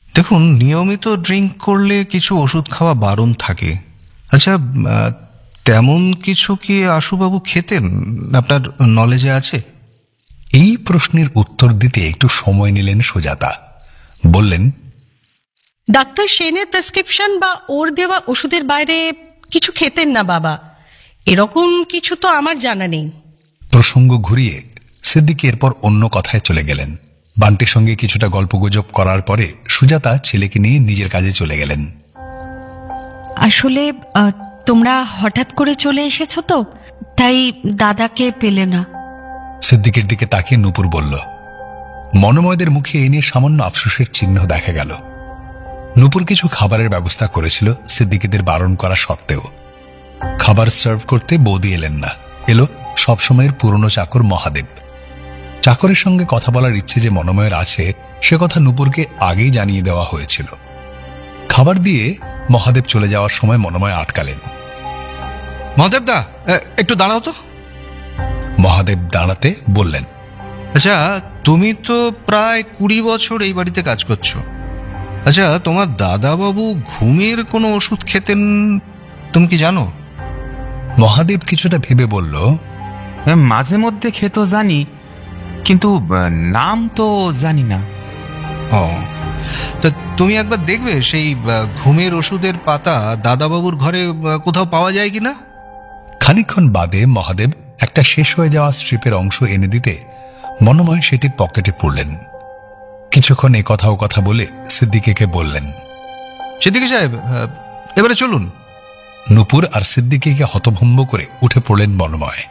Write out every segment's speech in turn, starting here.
দেখুন, নিয়মিত ড্রিঙ্ক করলে কিছু ওষুধ খাওয়া বারণ থাকে। আচ্ছা, তেমন কিছু কি আশুবাবু খেতেন, আপনার নলেজে আছে? এই প্রশ্নের উত্তর দিতে একটু সময় নিলেন সুজাতা। বললেন, ডাক্তার সেনের প্রেসক্রিপশন বা ওর দেওয়া ওষুধের বাইরে কিছু খেতেন না বাবা, এরকম কিছু তো আমার জানা নেই। প্রসঙ্গ ঘুরিয়ে সিদ্দিকী এরপর অন্য কথায় চলে গেলেন। বান্টির সঙ্গে কিছুটা গল্পগুজব করার পরে সুজাতা ছেলেকে নিয়ে নিজের কাজে চলে গেলেন। আসলে তোমরা হঠাৎ করে চলে এসেছো তো, তাই দাদাকে পেলে না। সিদ্দিকের দিকে তাকিয়ে নূপুর বলল। মনোময়দের মুখে এ নিয়ে সামান্য আফসোসের চিহ্ন দেখা গেল। নূপুর কিছু খাবারের ব্যবস্থা করেছিল সিদ্দিকীদের বারণ করা সত্ত্বেও। খাবার সার্ভ করতে বৌদি এলেন না, এলো সবসময়ের পুরনো চাকর মহাদেব। চাকরের সঙ্গে কথা বলার ইচ্ছে যে মনোময়ের আছে সে কথা নূপুরকে আগেই জানিয়ে দেওয়া হয়েছিল। খাবার দিয়ে মহাদেব চলে যাওয়ার সময় মনোময় আটকালেন। মহাদেব দা, একটু দাঁড়াও তো। মহাদেব দাঁড়াতে বললেন, আচ্ছা, তুমি তো প্রায় 20 বছর এই বাড়িতে কাজ করছো। আচ্ছা, তোমার দাদাবাবু ঘুমের কোনো ওষুধ খেতেন, তুমি কি জানো? মহাদেব কিছুটা ভেবে বলল, মাঝে মধ্যে খেত জানি, কিন্তু নাম তো জানি না। ও, তা তুমি একবার দেখবে সেই ঘুমের ওষুধের পাতা দাদাবাবুর ঘরে কোথাও পাওয়া যায় কিনা। খানিকক্ষণ বাদে মহাদেব একটা শেষ হয়ে যাওয়া স্ট্রিপের অংশ এনে দিতে মনোময় সেটির পকেটে পুরলেন। কিছুক্ষণ এ কথা ও কথা বলে সিদ্দিকীকে বললেন, সিদ্দিকী সাহেব, এবারে চলুন। নূপুর আর সিদ্দিকীকে হতভম্ব করে উঠে পড়লেন মনোময়।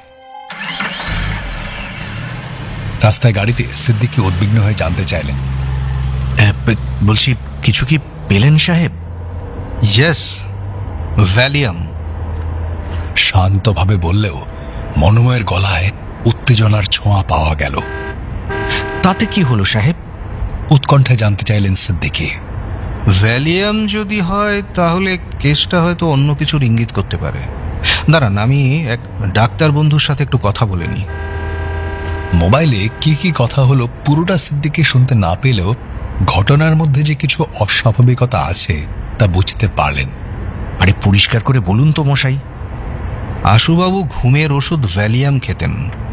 রাস্তায় গাড়িতে সিদ্দিকী উদ্বিগ্ন হয়ে জানতে চাইলেন, বলছি, কিছু কি পেলেন সাহেব? Yes, Valium. শান্তভাবে বললেও মনোময়ের গলায় উত্তেজনার ছোঁয়া পাওয়া গেল। তাতে কি হলো সাহেব? উৎকণ্ঠায় জানতে চাইলেন সিদ্দিকী। ভ্যালিয়াম যদি হয় তাহলে কেসটা হয়তো অন্য কিছুর ইঙ্গিত করতে পারে। দাঁড়ান, আমি এক ডাক্তার বন্ধুর সাথে একটু কথা বলে নিই। মোবাইলে কি কি কথা হলো পুরোটা সিদ্দিকী শুনতে না পেলেও ঘটনার মধ্যে যে কিছু অস্বাভাবিকতা আছে তা বুঝতে পারলেন। আরে পরিষ্কার করে বলুন তো মশাই। আশুবাবু ঘুমের ওষুধ ভ্যালিয়াম খেতেন।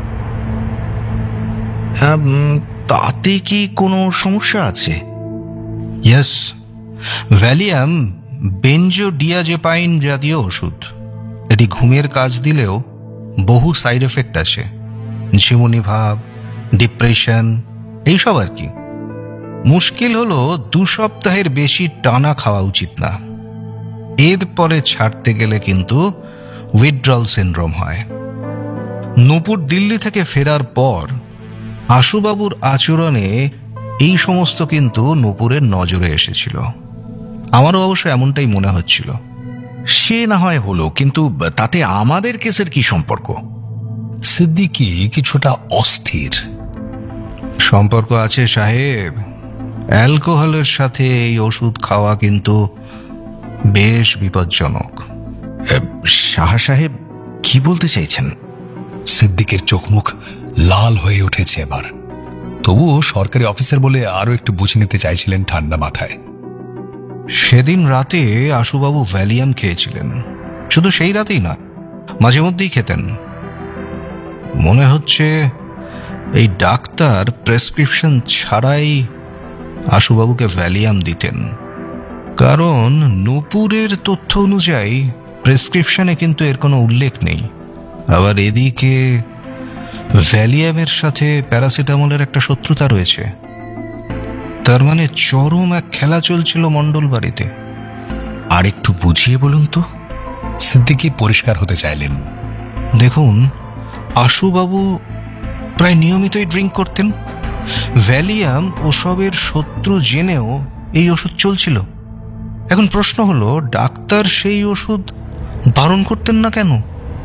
হ্যাঁ, তাতে কি কোনো সমস্যা আছে? ইয়েস, ভ্যালিয়াম বেনজোডিয়াজেপাইন জাতীয় ওষুধ। এটি ঘুমের কাজ দিলেও বহু সাইড এফেক্ট আছে, ঝিমুনি ভাব, ডিপ্রেশন, এইসব আর কি। মুশকিল হলো 2 সপ্তাহের বেশি টানা খাওয়া উচিত না। এরপরে ছাড়তে গেলে কিন্তু উইথড্রল সিনড্রোম হয়। নূপুর দিল্লি থেকে ফেরার পর আশুবাবুর আচরণে এই সমস্ত কিন্তু নূপুরের নজরে এসেছিল। আমারও অবশ্য এমনটাই মনে হচ্ছিল। সে না হয় হলো, কিন্তু তাতে আমাদের কেসের কি সম্পর্ক? সিদ্দিকী কিছুটা অস্থির। সম্পর্ক আছে সাহেব। অ্যালকোহলের সাথে এই ওষুধ খাওয়া কিন্তু বেশ বিপজ্জনক। সাহা সাহেব কি বলতে চাইছেন? সিদ্দিকের চোখ মুখ লাল হয়ে উঠেছে এবার। তবুও সরকারি অফিসার বলে আরো একটু বুঝে নিতে চাইছিলেন ঠান্ডা মাথায়। সেদিন রাতে আশুবাবু ভ্যালিয়াম খেয়েছিলেন। শুধু সেই রাতেই না, মাঝে মধ্যেই খেতেন। মনে হচ্ছে এই ডাক্তার প্রেসক্রিপশন ছাড়াই আশুবাবুকে ভ্যালিয়াম দিতেন। কারণ নূপুরের তথ্য অনুযায়ী প্রেসক্রিপশনে কিন্তু এর কোনো উল্লেখ নেই। আবার এদিকে ভ্যালিয়ামের সাথে প্যারাসিটামলের একটা শত্রুতা রয়েছে। তার মানে চরম এক খেলা চলছিল মণ্ডল বাড়িতে। আর একটু বুঝিয়ে বলুন তো। সিদ্দিকী পরিষ্কার হতে চাইলেন। দেখুন, আশুবাবু প্রায় নিয়মিতই ড্রিঙ্ক করতেন। ভ্যালিয়াম ওসবের শত্রু জেনেও এই ওষুধ চলছিল। এখন প্রশ্ন হলো, ডাক্তার সেই ওষুধ বারণ করতেন না কেন?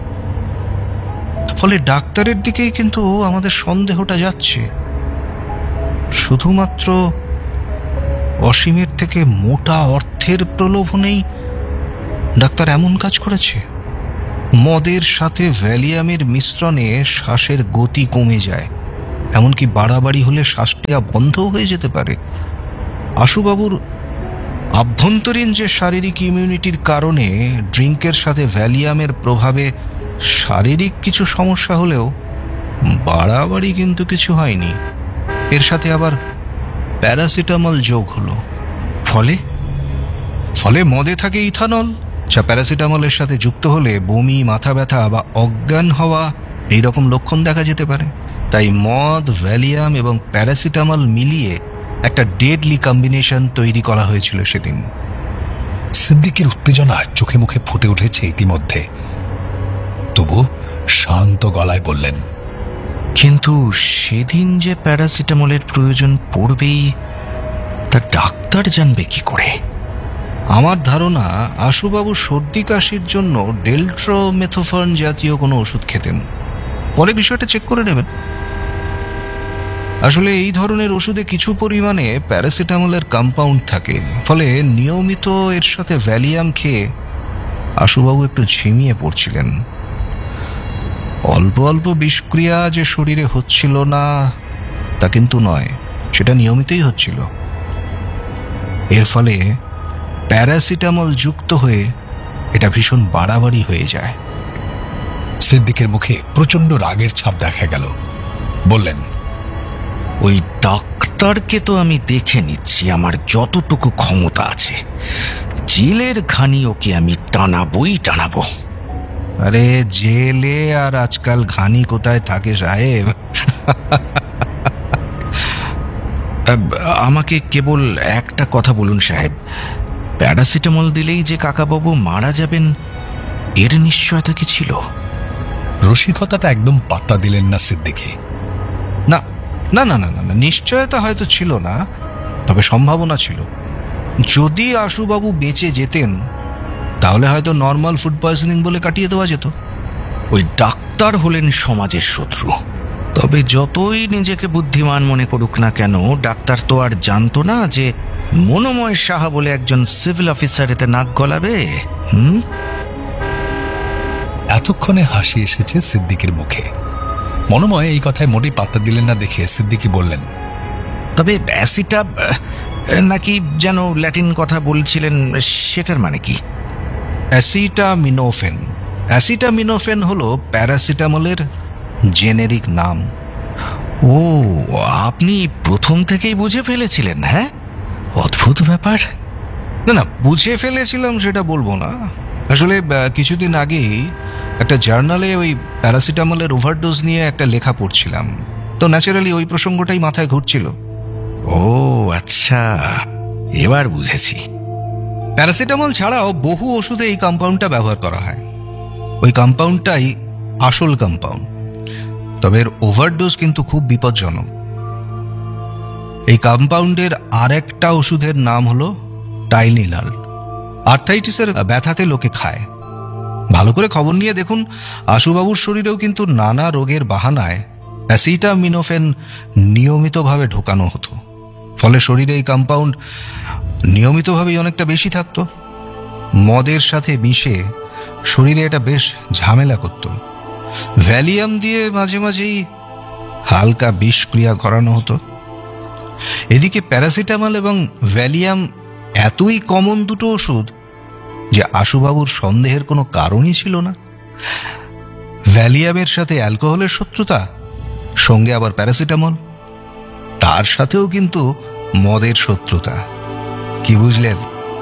ফলে ডাক্তারের দিকেই কিন্তু আমাদের সন্দেহটা যাচ্ছে। শুধুমাত্র অসীমের থেকে মোটা অর্থের প্রলোভনেই ডাক্তার এমন কাজ করেছে। মদের সাথে ভ্যালিয়ামের মিশ্রণে শ্বাসের গতি কমে যায়, এমনকি বাড়াবাড়ি হলে শ্বাস নেওয়া বন্ধও হয়ে যেতে পারে। আশুবাবুর আভ্যন্তরীণ যে শারীরিক ইমিউনিটির কারণে ড্রিঙ্কের সাথে ভ্যালিয়ামের প্রভাবে শারীরিক কিছু সমস্যা হলেও বাড়াবাড়ি কিন্তু কিছু হয়নি। এর সাথে আবার প্যারাসিটামল যোগ হলো। ফলে ফলে মদে থাকে ইথানল, যা প্যারাসিটামলের সাথে যুক্ত হলে বমি, মাথা ব্যথা বা অজ্ঞান হওয়া এইরকম লক্ষণ দেখা যেতে পারে। তাই মদ, ভ্যালিয়াম এবং প্যারাসিটামল মিলিয়ে একটা ডেডলি কম্বিনেশন তৈরি করা হয়েছিল সেদিন। সিদ্দিকের উত্তেজনা চোখে মুখে ফুটে উঠেছে ইতিমধ্যে, তবু শান্ত গলায় বললেন, কিন্তু সেদিন যে প্যারাসিটামলের প্রয়োজন পড়বেই তা ডাক্তার জানবে কি করে? আমার ধারণা আশুবাবু সর্দি কাশির জন্য ডেলট্রোমেথোফর্ন জাতীয় কোনো ওষুধ খেতেন। পরে বিষয়টা চেক করে নেবেন। আসলে এই ধরনের ওষুধে কিছু পরিমাণে প্যারাসিটামলের কম্পাউন্ড থাকে, ফলে নিয়মিত এর সাথে ভ্যালিয়াম খেয়ে আশুবাবু একটু ঝিমিয়ে পড়ছিলেন। অল্প অল্প বিষক্রিয়া যে শরীরে হচ্ছিল না তা কিন্তু নয়, সেটা নিয়মিতই হচ্ছিল। এর ফলে প্যারাসিটামল যুক্ত হয়ে এটা ভীষণ বাড়াবাড়ি হয়ে যায়। সিদ্দিকের মুখে প্রচন্ড রাগের ছাপ দেখা গেল। বললেন, ওই ডাক্তারকে তো আমি দেখে নিচ্ছি আমার যতটুকু ক্ষমতা আছে। জেলের ঘানি ওকে আমি টানাবো। আরে জেলে আর আজকাল ঘানি কোথায় থাকে সাহেব? আমাকে কেবল একটা কথা বলুন সাহেব, প্যারাসিটামল দিলেই যে কাকাবাবু মারা যাবেন এর নিশ্চয়তা কি ছিল? রসিকতাটা একদম পাত্তা দিলেন না সিদ্দিকী। না না না না না, নিশ্চয়তা হয়তো ছিল না, তবে সম্ভাবনা ছিল। যদি আশুবাবু বেঁচে যেতেন তাহলে হয়তো নর্মাল ফুড পয়জনিং বলে কাটিয়ে দেওয়া যেত। ওই ডাক্তার হলেন সমাজের শত্রু। তবে যতই নিজেকে বুদ্ধিমান মনে করুক না কেন, ডাক্তার তো আর জানতো না যে মনোময় সাহা বলে একজন সিভিল অফিসার এতে নাক গলাবে। এতক্ষণে হাসি এসেছে সিদ্দিকের মুখে। মনোময় এই কথায় মোটেই পাত্তা দিলেন না দেখে সিদ্দিকী বললেন, তবে অ্যাসিটা নাকি যেন ল্যাটিন কথা বলছিলেন, সেটার মানে কি? অ্যাসিটামিনোফেন। অ্যাসিটামিনোফেন হলো প্যারাসিটামলের জেনেরিক নাম। ও, আপনি প্রথম থেকেই বুঝে ফেলেছিলেন? হ্যাঁ, অদ্ভুত ব্যাপার। না না, বুঝে ফেলেছিলাম সেটা বলবো না। আসলে কিছুদিন আগেই একটা জার্নালে ওই প্যারাসিটামলের ওভারডোজ নিয়ে একটা লেখা পড়ছিলাম, তো ন্যাচারালি ওই প্রসঙ্গটাই মাথায় ঘুরছিল। ও আচ্ছা, এবার বুঝেছি। প্যারাসিটামল ছাড়াও বহু ওষুধে এই কম্পাউন্ডটা ব্যবহার করা হয়। ওই কম্পাউন্ডটাই আসল কম্পাউন্ড, তবে এর ওভারডোজ কিন্তু খুব বিপজ্জনক। এই কম্পাউন্ডের আরেকটা ওষুধের নাম হলো টাইলিনাল। আর্থাইটিসের ব্যথাতে লোকে খায়। ভালো করে খবর নিয়ে দেখুন, আশুবাবুর শরীরেও কিন্তু নানা রোগের বাহানায় অ্যাসিটামিনোফেন নিয়মিতভাবে ঢোকানো হতো। ফলে শরীরে এই কম্পাউন্ড নিয়মিতভাবেই অনেকটা বেশি থাকতো। মদের সাথে মিশে শরীরে এটা বেশ ঝামেলা করত। ভ্যালিয়াম দিয়ে মাঝে মাঝেই হালকা বিষক্রিয়া করানো হতো। এদিকে প্যারাসিটামল এবং ভ্যালিয়াম এতই কমন দুটো ওষুধ যে আশুবাবুর সন্দেহের কোনো কারণই ছিল না। ভ্যালিয়ামের সাথে অ্যালকোহলের শত্রুতা, সঙ্গে আবার প্যারাসিটামল, তার সাথেও কিন্তু মদের শত্রুতা। কি বুঝলেন?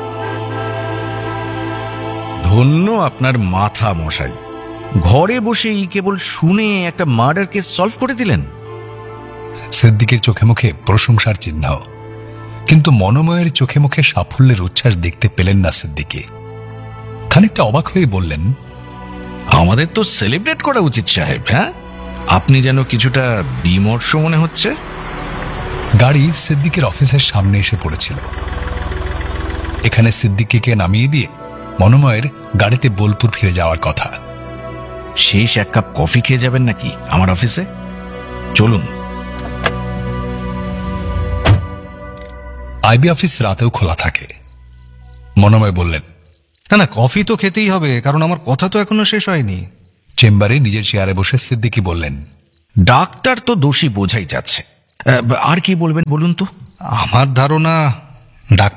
ধন্য আপনার মাথা মশাই, ঘরে বসেই কেবল শুনে একটা মার্ডার কেস সলভ করে দিলেন। সিদ্দিকের চোখে মুখে প্রশংসার চিহ্ন, কিন্তু মনোময়ের চোখে মুখে সাফল্যের উচ্ছ্বাস দেখতে পেলেন না সিদ্দিকী। খানিকটা অবাক হয়ে বললেন, আমাদের তো সেলিব্রেট করা উচিত সাহেব। হ্যাঁ, আপনি যেন কিছুটা বিমর্ষ মনে হচ্ছে। গাড়ি সিদ্দিকের অফিসের সামনে এসে পড়েছিল। এখানে সিদ্দিকীকে নামিয়ে দিয়ে মনোময়ের গাড়িতে বোলপুর ফিরে যাওয়ার কথা। শেষ এক কাপ কফি খেয়ে যাবেন নাকি আমার অফিসে? চলুন। আইবি অফিস রাতেও খোলা থাকে। মনোময় বললেন, না না, কফি তো খেতেই হবে, কারণ আমার কথা তো এখনো শেষ হয়নি। চেম্বারে নিজের চেয়ারে বসে সিদ্দিকী বললেন, ডাক্তার তো দোষী বোঝাই যাচ্ছে, আর কি বলবেন বলুন তো? আমার ধারণা ডাক্তার